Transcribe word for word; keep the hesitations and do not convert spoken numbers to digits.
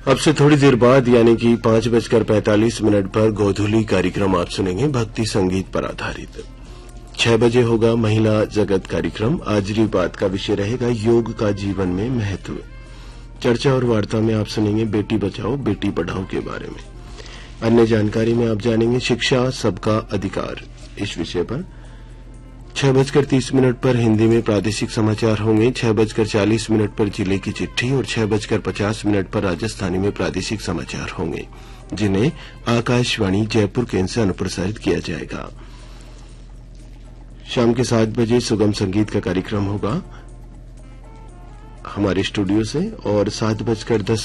अब से थोड़ी देर बाद यानी कि पांच बजकर पैंतालीस मिनट पर गोधूली कार्यक्रम आप सुनेंगे भक्ति संगीत पर आधारित। छह बजे होगा महिला जगत कार्यक्रम। आज की बात का विषय रहेगा योग का जीवन में महत्व। चर्चा और वार्ता में आप सुनेंगे बेटी बचाओ बेटी पढ़ाओ के बारे में। अन्य जानकारी में आप जानेंगे शिक्षा सबका अधिकार इस विषय पर। छह बजकर तीस मिनट पर हिंदी में प्रादेशिक समाचार होंगे। छह बजकर चालीस मिनट पर जिले की चिट्ठी और छह बजकर पचास मिनट पर राजस्थानी में प्रादेशिक समाचार होंगे, जिन्हें आकाशवाणी जयपुर केंद्र से अनुप्रसारित किया जाएगा। शाम के सात बजे सुगम संगीत का कार्यक्रम होगा हमारे स्टूडियो से और सात बजकर दस